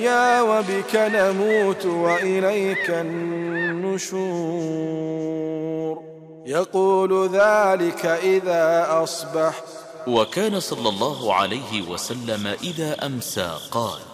نحيا وبك نموت وإليك النشور. يقول ذلك إذا أصبح. وكان صلى الله عليه وسلم إذا أمسى قال: